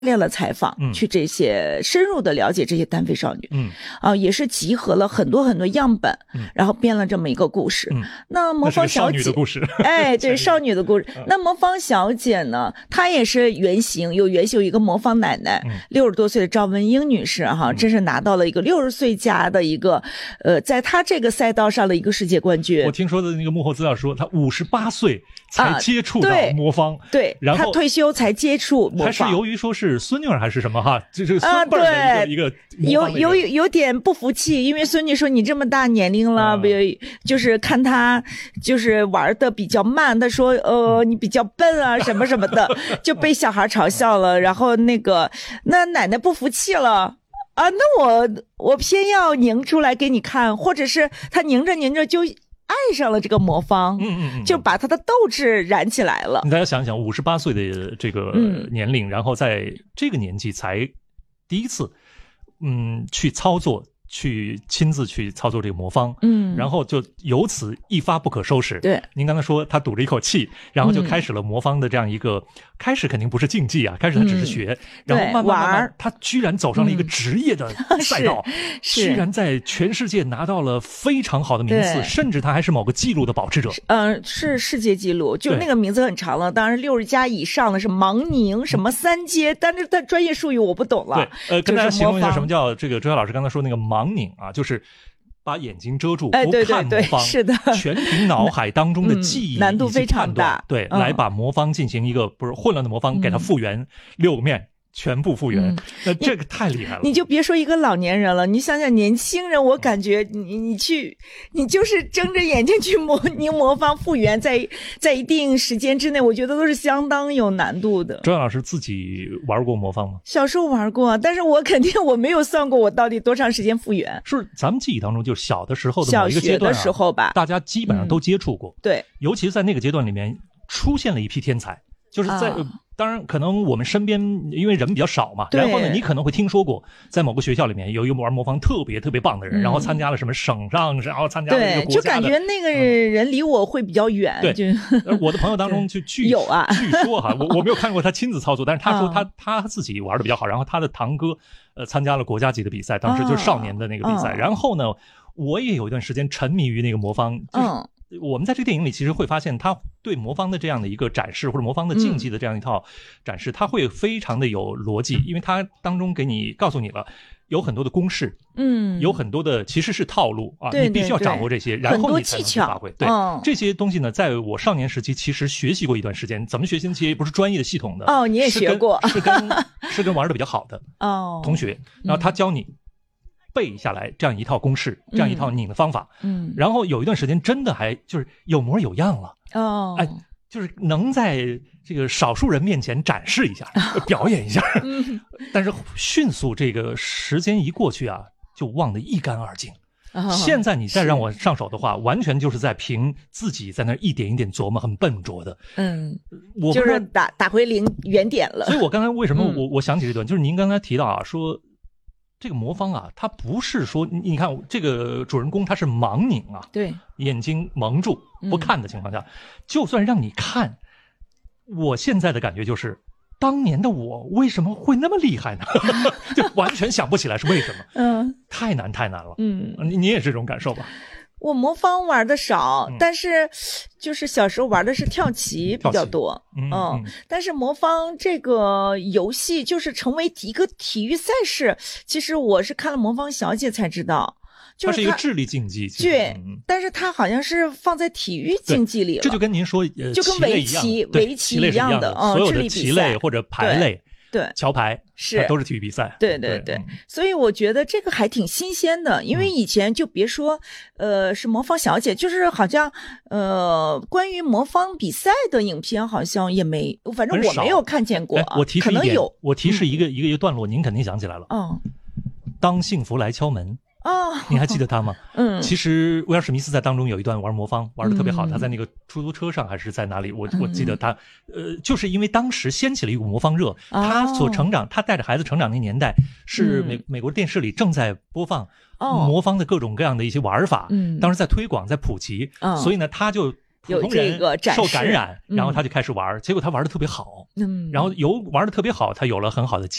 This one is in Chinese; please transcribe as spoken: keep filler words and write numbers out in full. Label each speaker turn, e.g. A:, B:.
A: 列了采访，
B: 嗯、
A: 去这些深入的了解这些单非少女，
B: 嗯，
A: 啊，也是集合了很多很多样本，
B: 嗯，
A: 然后编了这么一个故事。
B: 嗯，
A: 那魔方小姐，
B: 那是个少女的故事，
A: 哎，对，少女的故事。那魔方小姐呢，她也是原型，有原型有一个魔方奶奶，六十多岁的赵文英女士哈，真是拿到了一个六十岁加的一个，呃，在她这个赛道上的一个世界冠军。
B: 我听说的那个幕后资料说，她五十八岁才接触到魔方，
A: 啊、对，
B: 然后
A: 她退休才接触魔方，
B: 还是由于说是孙女儿还是什么哈，这是孙辈的一个、啊、一个
A: 有有有点不服气，因为孙女说你这么大年龄了，嗯、就是看她就是玩的比较慢，她说呃你比较笨啊什么什么的，就被小孩嘲笑了。然后那个那奶奶不服气了。啊，那我我偏要拧出来给你看，或者是她拧着拧着就爱上了这个魔方，
B: 嗯嗯嗯，
A: 就把他的斗志燃起来了。
B: 你大家想想，五十八岁的这个年龄、嗯，然后在这个年纪才第一次，嗯，去操作。去亲自去操作这个魔方，嗯，然后就由此一发不可收拾。
A: 对，
B: 您刚才说他堵着一口气，然后就开始了魔方的这样一个，嗯、开始肯定不是竞技啊，开始他只是学，嗯、然后慢慢慢慢，他居然走上了一个职业的赛道，
A: 嗯、
B: 居然在全世界拿到了非常好的名次，甚至他还是某个纪录的保持者。
A: 嗯、呃，是世界纪录，就那个名字很长了，当然六十加以上的是盲拧什么三阶，嗯、但是他专业术语我不懂了。
B: 对，呃，跟大家形容一下什么叫这个周晓老师刚才说那个盲。盲拧啊，就是把眼睛遮住，
A: 哎、
B: 不看魔方，
A: 是的，
B: 全凭脑海当中的记忆、
A: 嗯、难度非常大，
B: 对、
A: 嗯，
B: 来把魔方进行一个不是混乱的魔方，给它复原、嗯、六个面。全部复原、嗯，那这个太厉害了你。
A: 你就别说一个老年人了，你想想年轻人，我感觉你你去，你就是睁着眼睛去模拧魔方复原，在在一定时间之内，我觉得都是相当有难度的。
B: 周老师自己玩过魔方吗？
A: 小时候玩过，但是我肯定我没有算过我到底多长时间复原。
B: 是咱们记忆当中，就是小的时候的某一个阶段、啊、
A: 小学的时候吧，
B: 大家基本上都接触过。
A: 嗯、对，
B: 尤其是在那个阶段里面，出现了一批天才，就是在。啊当然，可能我们身边因为人比较少嘛，然后呢，你可能会听说过，在某个学校里面有一个玩魔方特别特别棒的人，嗯、然后参加了什么省上，然后参加了一个国家的，
A: 就感觉那个人离我会比较远。
B: 嗯、对，
A: 就
B: 我的朋友当中就据
A: 有啊，
B: 据说哈，我我没有看过他亲自操作，但是他说他、嗯、他自己玩的比较好，然后他的堂哥呃参加了国家级的比赛，当时就是少年的那个比赛，嗯、然后呢，我也有一段时间沉迷于那个魔方，就是。嗯我们在这个电影里其实会发现，他对魔方的这样的一个展示，或者魔方的竞技的这样一套展示，他会非常的有逻辑，因为他当中给你告诉你了有很多的公式，嗯，有很多的其实是套路啊，
A: 对对对，
B: 你必须要掌握这些，然后你才能去发挥。对、嗯，这些东西呢，在我少年时期其实学习过一段时间，怎么学习？其实也不是专业的系统的
A: 哦，你也学过，
B: 是跟是跟, 是跟玩的比较好的哦同学，然后他教你。背下来这样一套公式，这样一套拧的方法，嗯，然后有一段时间真的还就是有模有样了，哦，哎，就是能在这个少数人面前展示一下，哦、表演一下，嗯，但是迅速这个时间一过去啊，就忘得一干二净。哦、现在你再让我上手的话，完全就是在凭自己在那一点一点琢磨，很笨拙的，嗯，我
A: 就是打打回零原点了。
B: 所以我刚才为什么我、嗯、我想起这段，就是您刚才提到啊，说。这个魔方啊，它不是说你看这个主人公他是盲拧啊，
A: 对，
B: 眼睛蒙住不看的情况下，嗯、就算让你看，我现在的感觉就是，当年的我为什么会那么厉害呢？就完全想不起来是为什么，嗯，太难太难了，嗯，你你也是这种感受吧？
A: 我魔方玩的少、嗯，但是就是小时候玩的是跳棋比较多，嗯, 嗯，但是魔方这个游戏就是成为一个体育赛事，其实我是看了魔方小姐才知道，就是它,
B: 它是一个智力竞技，
A: 对、嗯，但是它好像是放在体育竞技里了，
B: 这就跟您说，呃，
A: 就跟围棋围棋一样的，嗯，
B: 所有的棋类或者牌类。
A: 对，
B: 桥牌
A: 是
B: 都是体育比赛，
A: 对对 对, 对、嗯，所以我觉得这个还挺新鲜的，因为以前就别说，呃，是魔方小姐，就是好像呃，关于魔方比赛的影片好像也没，反正我没有看见过、啊。
B: 我提示一点，
A: 可能有，
B: 我提示一个、嗯、一个一个段落，您肯定想起来了。嗯，当幸福来敲门。
A: 哦，
B: 你还记得他吗？
A: 嗯，
B: 其实威尔史密斯在当中有一段玩魔方玩的特别好、嗯，他在那个出租车上还是在哪里？我我记得他，呃，就是因为当时掀起了一股魔方热，哦、他所成长，他带着孩子成长那年代是美、嗯、美国电视里正在播放魔方的各种各样的一些玩法，嗯，当时在推广在普及，嗯，所以呢，他就
A: 有这个展示
B: 受感染，然后他就开始玩，嗯、结果他玩的特别好，嗯，然后由玩的特别好，他有了很好的